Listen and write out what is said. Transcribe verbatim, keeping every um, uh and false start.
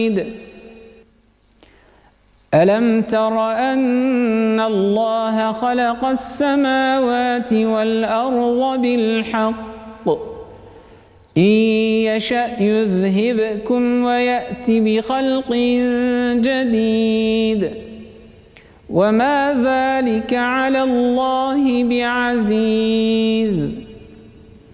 ألم تر أن الله خلق السماوات والأرض بالحق إن يشأ يذهبكم ويأت بخلق جديد وما ذلك على الله بعزيز